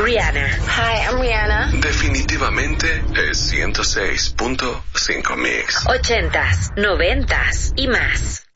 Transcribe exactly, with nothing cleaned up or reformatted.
Rihanna. Hi, I'm Rihanna. Definitivamente es ciento seis punto cinco Mix. Ochentas, noventas y más.